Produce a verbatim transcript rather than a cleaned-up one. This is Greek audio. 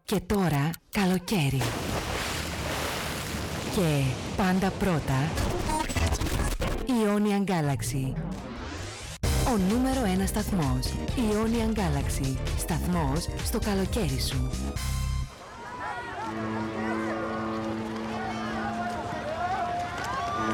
Και τώρα καλοκαίρι. Και πάντα πρώτα Ionian Galaxy. Ο νούμερο ένα σταθμός. Ionian Galaxy. Σταθμός στο καλοκαίρι σου.